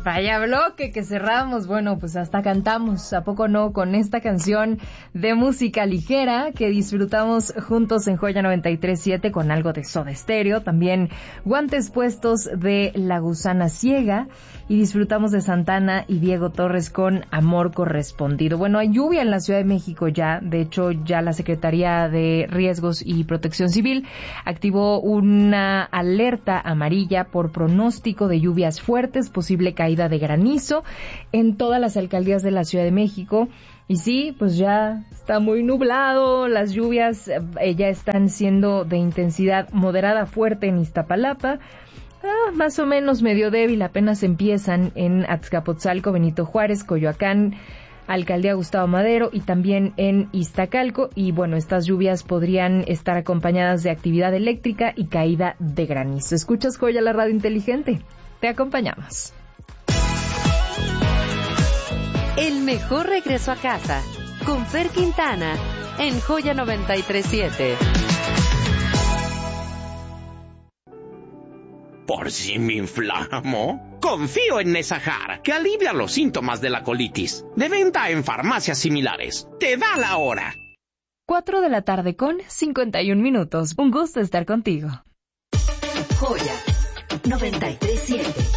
Vaya bloque que cerramos, bueno, pues hasta cantamos, ¿a poco no? Con esta canción de música ligera que disfrutamos juntos en Joya 93.7 con algo de Soda Stereo, también Guantes Puestos de La Gusana Ciega, y disfrutamos de Santana y Diego Torres con Amor Correspondido. Bueno, hay lluvia en la Ciudad de México ya, de hecho ya la Secretaría de Riesgos y Protección Civil activó una alerta amarilla por pronóstico de lluvias fuertes, posible caída de granizo en todas las alcaldías de la Ciudad de México. Y sí, pues ya está muy nublado, las lluvias ya están siendo de intensidad moderada fuerte en Iztapalapa. Más o menos medio débil, apenas empiezan en Azcapotzalco, Benito Juárez, Coyoacán, Alcaldía Gustavo Madero y también en Iztacalco. Y bueno, estas lluvias podrían estar acompañadas de actividad eléctrica y caída de granizo. ¿Escuchas Joya, la radio inteligente? Te acompañamos. El mejor regreso a casa con Fer Quintana en Joya 93.7. ¿Por si me inflamo? Confío en Nesajar, que alivia los síntomas de la colitis. De venta en farmacias similares. Te da la hora. 4 de la tarde con 51 minutos. Un gusto estar contigo. Joya 93.7.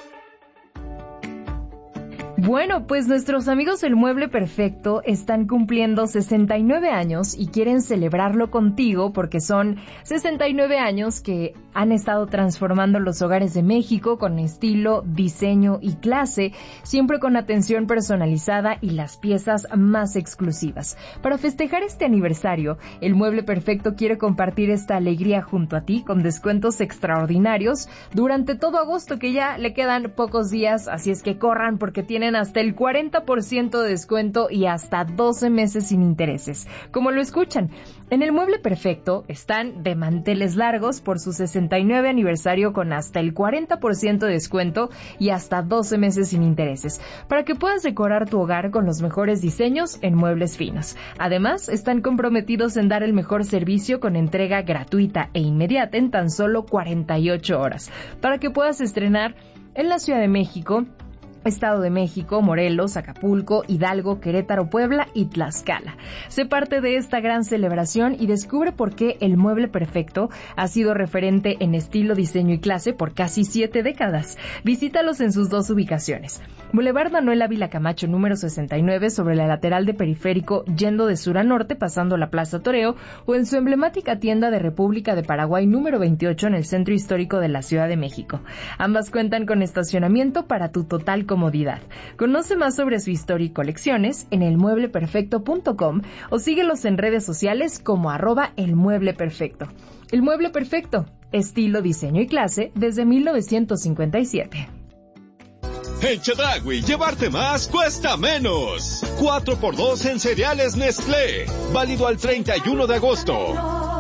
Bueno, pues nuestros amigos del Mueble Perfecto están cumpliendo 69 años y quieren celebrarlo contigo porque son 69 años que han estado transformando los hogares de México con estilo, diseño y clase, siempre con atención personalizada y las piezas más exclusivas. Para festejar este aniversario, el Mueble Perfecto quiere compartir esta alegría junto a ti con descuentos extraordinarios durante todo agosto, que ya le quedan pocos días, así es que corran porque tienen hasta el 40% de descuento y hasta 12 meses sin intereses. Como lo escuchan, en el Mueble Perfecto están de manteles largos por su 69 aniversario con hasta el 40% de descuento y hasta 12 meses sin intereses, para que puedas decorar tu hogar con los mejores diseños en muebles finos. Además, están comprometidos en dar el mejor servicio con entrega gratuita e inmediata en tan solo 48 horas, para que puedas estrenar en la Ciudad de México, Estado de México, Morelos, Acapulco, Hidalgo, Querétaro, Puebla y Tlaxcala. Sé parte de esta gran celebración y descubre por qué el Mueble Perfecto ha sido referente en estilo, diseño y clase por casi 7 décadas. Visítalos en sus dos ubicaciones. Boulevard Manuel Ávila Camacho, número 69, sobre la lateral de Periférico, yendo de sur a norte, pasando la Plaza Toreo, o en su emblemática tienda de República de Paraguay, número 28, en el Centro Histórico de la Ciudad de México. Ambas cuentan con estacionamiento para tu total comodidad. Conoce más sobre su historia y colecciones en elmuebleperfecto.com o síguelos en redes sociales como @elmuebleperfecto. El Mueble Perfecto, estilo, diseño y clase desde 1957. En Chedraui, llevarte más cuesta menos. 4x2 en cereales Nestlé. Válido al 31 de agosto.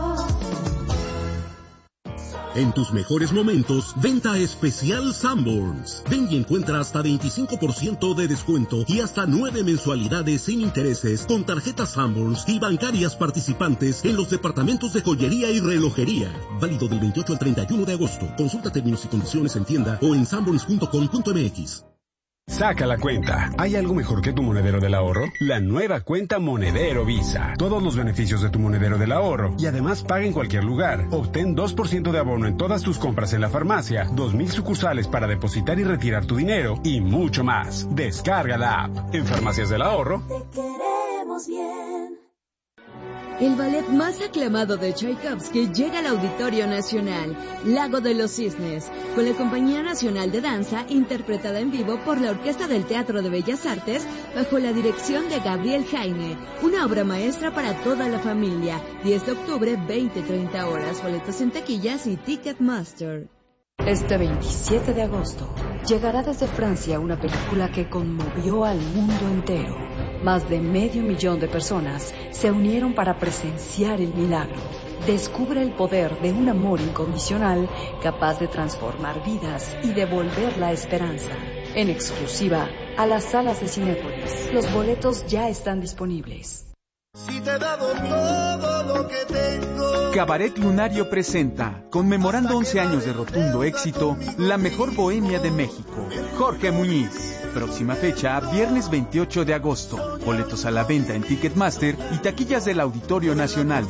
En tus mejores momentos, venta especial Sanborns. Ven y encuentra hasta 25% de descuento y hasta 9 mensualidades sin intereses con tarjetas Sanborns y bancarias participantes en los departamentos de joyería y relojería. Válido del 28 al 31 de agosto. Consulta términos y condiciones en tienda o en sanborns.com.mx. Saca la cuenta. ¿Hay algo mejor que tu monedero del ahorro? La nueva cuenta Monedero Visa. Todos los beneficios de tu monedero del ahorro. Y además paga en cualquier lugar. Obtén 2% de abono en todas tus compras en la farmacia, 2,000 sucursales para depositar y retirar tu dinero y mucho más. Descarga la app. En Farmacias del Ahorro. Te queremos bien. El ballet más aclamado de Tchaikovsky llega al Auditorio Nacional, Lago de los Cisnes, con la Compañía Nacional de Danza, interpretada en vivo por la Orquesta del Teatro de Bellas Artes, bajo la dirección de Gabriel Jaime. Una obra maestra para toda la familia. 10 de octubre, 20-30 horas. Boletos en taquillas y Ticketmaster. Este 27 de agosto llegará desde Francia una película que conmovió al mundo entero. Más de 500,000 de personas se unieron para presenciar el milagro. Descubre el poder de un amor incondicional capaz de transformar vidas y devolver la esperanza. En exclusiva a las salas de Cinépolis. Los boletos ya están disponibles. Si te he dado todo lo que tengo. Cabaret Lunario presenta, conmemorando 11 años de rotundo éxito, la mejor bohemia de México, Jorge Muñiz. Próxima fecha, viernes 28 de agosto. Boletos a la venta en Ticketmaster y taquillas del Auditorio Nacional.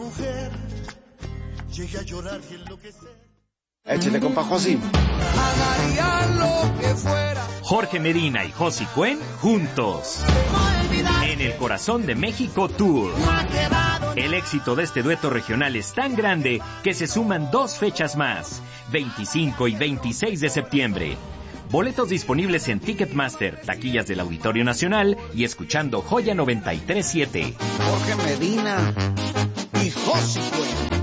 Échale, compa Josi. Jorge Medina y Josi Cuen juntos en el Corazón de México Tour. El éxito de este dueto regional es tan grande que se suman 2 fechas más, 25 y 26 de septiembre. Boletos disponibles en Ticketmaster, taquillas del Auditorio Nacional y escuchando Joya 93.7. Jorge Medina y Josi Cuen.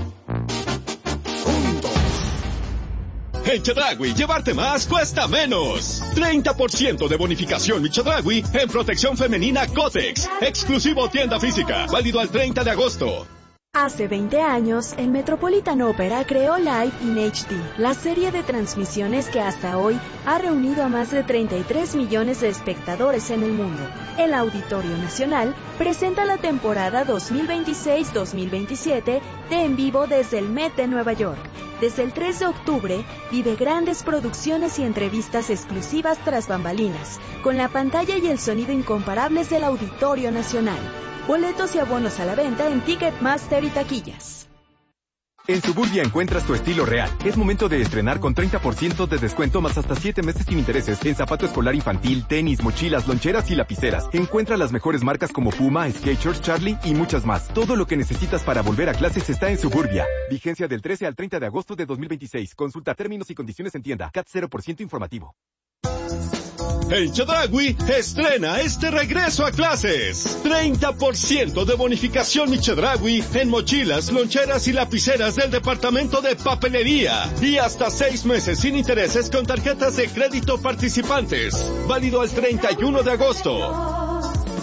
En Chedraui, llevarte más cuesta menos. 30% de bonificación mi Chedraui en protección femenina Cotex. Exclusivo tienda física. Válido al 30 de agosto. Hace 20 años, el Metropolitan Opera creó Live in HD, la serie de transmisiones que hasta hoy ha reunido a más de 33 millones de espectadores en el mundo. El Auditorio Nacional presenta la temporada 2026-2027 de En Vivo desde el Met de Nueva York. Desde el 3 de octubre, vive grandes producciones y entrevistas exclusivas tras bambalinas, con la pantalla y el sonido incomparables del Auditorio Nacional. Boletos y abonos a la venta en Ticketmaster y taquillas. En Suburbia encuentras tu estilo real. Es momento de estrenar con 30% de descuento más hasta 7 meses sin intereses en zapato escolar infantil, tenis, mochilas, loncheras y lapiceras. Encuentra las mejores marcas como Puma, Skechers, Charlie y muchas más. Todo lo que necesitas para volver a clases está en Suburbia. Vigencia del 13 al 30 de agosto de 2026. Consulta términos y condiciones en tienda. CAT 0% informativo. En Chedraui, estrena este regreso a clases. 30% de bonificación mi Chedraui en mochilas, loncheras y lapiceras del departamento de papelería. Y hasta 6 meses sin intereses con tarjetas de crédito participantes. Válido al 31 de agosto.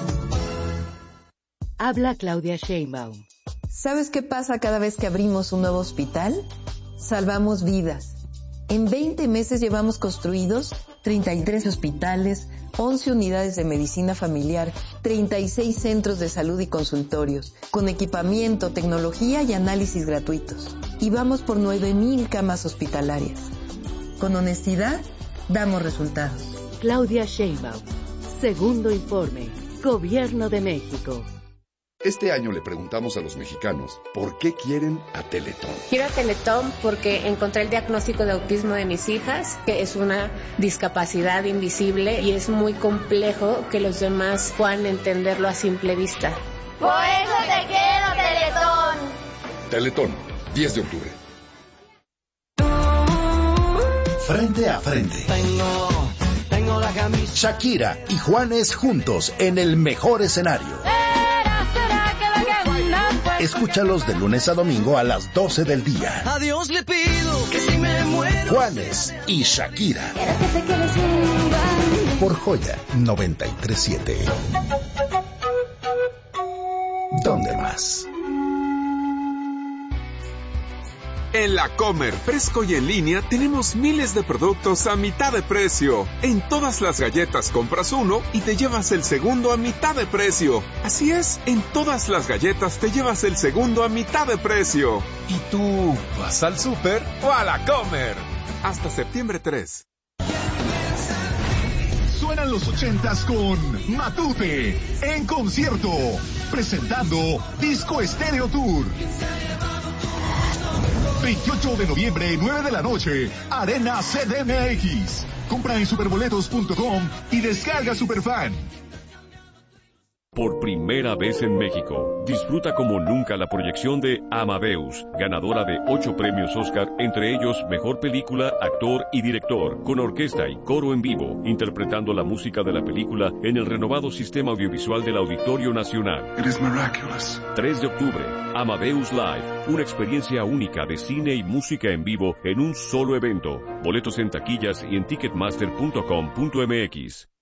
Habla Claudia Sheinbaum. ¿Sabes qué pasa cada vez que abrimos un nuevo hospital? Salvamos vidas. En 20 meses llevamos construidos 33 hospitales, 11 unidades de medicina familiar, 36 centros de salud y consultorios, con equipamiento, tecnología y análisis gratuitos. Y vamos por 9,000 camas hospitalarias. Con honestidad, damos resultados. Claudia Sheinbaum. Segundo informe. Gobierno de México. Este año le preguntamos a los mexicanos por qué quieren a Teletón. Quiero a Teletón porque encontré el diagnóstico de autismo de mis hijas, que es una discapacidad invisible y es muy complejo que los demás puedan entenderlo a simple vista. ¡Por eso te quiero, Teletón! Teletón, 10 de octubre. Frente a frente. Tengo la camisa. Shakira y Juanes juntos en el mejor escenario. Escúchalos de lunes a domingo a las 12 del día. A Dios le pido que si me muero. Juanes y Shakira. Quiero que te quedes junto a mí. Por Joya 93.7. ¿Dónde más? En La Comer, fresco y en línea, tenemos miles de productos a mitad de precio. En todas las galletas compras uno y te llevas el segundo a mitad de precio. Así es, en todas las galletas te llevas el segundo a mitad de precio. ¿Y tú vas al súper o a La Comer? Hasta septiembre 3. Suenan los 80s con Matute en concierto, presentando Disco Estéreo Tour. 28 de noviembre, 9 de la noche, Arena CDMX. Compra en superboletos.com y descarga Superfan. Por primera vez en México, disfruta como nunca la proyección de Amadeus, ganadora de 8 premios Oscar, entre ellos Mejor Película, Actor y Director, con orquesta y coro en vivo, interpretando la música de la película en el renovado sistema audiovisual del Auditorio Nacional. It is miraculous. 3 de octubre, Amadeus Live, una experiencia única de cine y música en vivo en un solo evento. Boletos en taquillas y en ticketmaster.com.mx.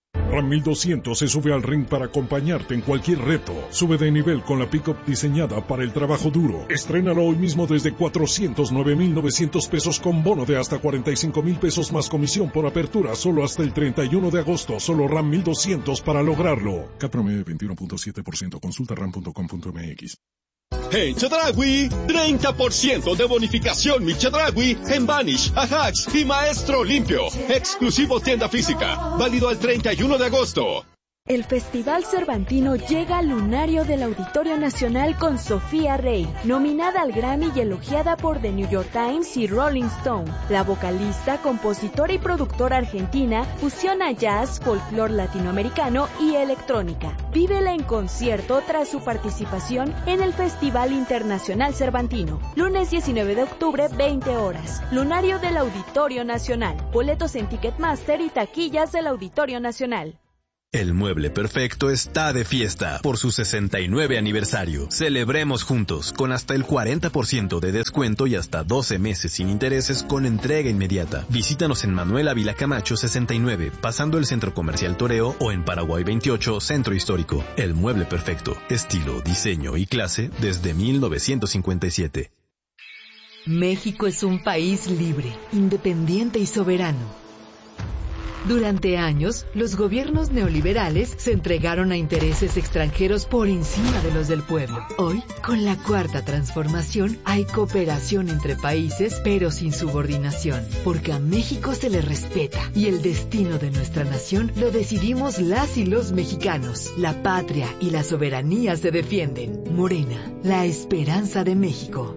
Ram 1200 se sube al ring para acompañarte en cualquier reto. Sube de nivel con la pickup diseñada para el trabajo duro. Estrénalo hoy mismo desde 409,900 pesos con bono de hasta 45,000 pesos más comisión por apertura solo hasta el 31 de agosto. Solo Ram 1200 para lograrlo. CAT promedio 21.7%. Consulta ram.com.mx. En Chedraui, 30% de bonificación mi Chedraui en Vanish, Ajax y Maestro Limpio. Exclusivo tienda física. Válido al 31 de agosto. El Festival Cervantino llega al lunario del Auditorio Nacional con Sofía Rey, nominada al Grammy y elogiada por The New York Times y Rolling Stone. La vocalista, compositora y productora argentina fusiona jazz, folclore latinoamericano y electrónica. Vívela en concierto tras su participación en el Festival Internacional Cervantino. Lunes 19 de octubre, 20 horas. Lunario del Auditorio Nacional. Boletos en Ticketmaster y taquillas del Auditorio Nacional. El Mueble Perfecto está de fiesta por su 69 aniversario. Celebremos juntos con hasta el 40% de descuento y hasta 12 meses sin intereses con entrega inmediata. Visítanos en Manuel Ávila Camacho 69, pasando el Centro Comercial Toreo, o en Paraguay 28, Centro Histórico. El Mueble Perfecto, estilo, diseño y clase desde 1957. México es un país libre, independiente y soberano. Durante años, los gobiernos neoliberales se entregaron a intereses extranjeros por encima de los del pueblo. Hoy, con la Cuarta Transformación, hay cooperación entre países, pero sin subordinación, porque a México se le respeta y el destino de nuestra nación lo decidimos las y los mexicanos. La patria y la soberanía se defienden. Morena, la esperanza de México.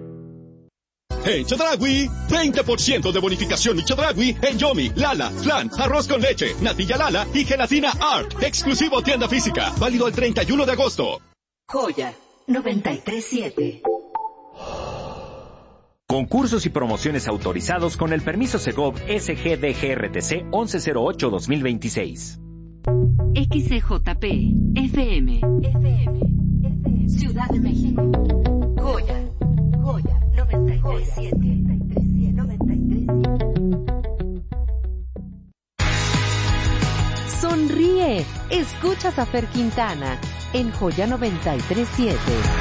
En Chedraui, 20% de bonificación y Chedraui en Yomi, Lala, Flan, arroz con leche, natilla Lala y gelatina Art. Exclusivo tienda física. Válido el 31 de agosto. Joya 93.7. Concursos y promociones autorizados con el permiso Segov SGDGRTC 1108-2026. XCJP FM Ciudad de México. Joya 93.7. Sonríe. Escuchas a Fer Quintana en Joya 93.7.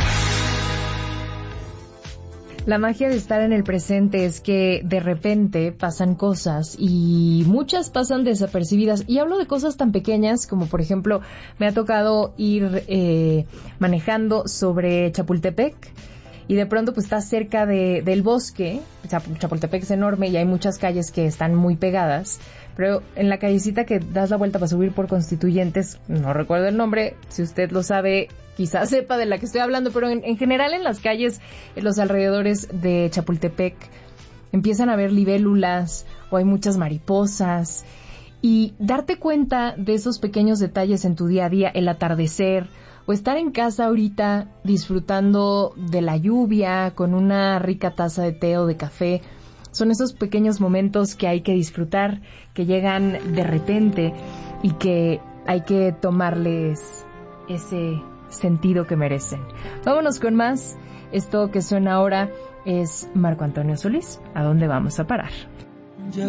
La magia de estar en el presente es que de repente pasan cosas y muchas pasan desapercibidas. Y hablo de cosas tan pequeñas como, por ejemplo, me ha tocado ir manejando sobre Chapultepec y de pronto pues estás cerca del bosque. Chapultepec es enorme y hay muchas calles que están muy pegadas. Pero en la callecita que das la vuelta para subir por Constituyentes, no recuerdo el nombre, si usted lo sabe, quizás sepa de la que estoy hablando, pero en general en las calles, en los alrededores de Chapultepec, empiezan a haber libélulas o hay muchas mariposas. Y darte cuenta de esos pequeños detalles en tu día a día, el atardecer, o estar en casa ahorita disfrutando de la lluvia con una rica taza de té o de café, son esos pequeños momentos que hay que disfrutar, que llegan de repente y que hay que tomarles ese sentido que merecen. Vámonos con más. Esto que suena ahora es Marco Antonio Solís. ¿A dónde vamos a parar?